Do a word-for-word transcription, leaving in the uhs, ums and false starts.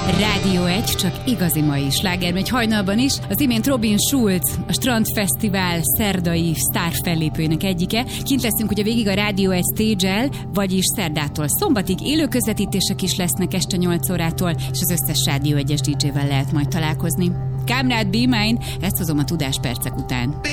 Rádió egy, csak igazi mai sláger megy hajnalban is. Az imént Robin Schulz, a Strand Fesztivál szerdai sztárfellépőinek egyike. Kint leszünk ugye végig a Rádió egy stage-el, vagyis szerdától szombatig élő közvetítések is lesznek este nyolc órától, és az összes Rádió egyes dé dzsével lehet majd találkozni. Kamrád Be Mine, ezt hozom a tudás percek után.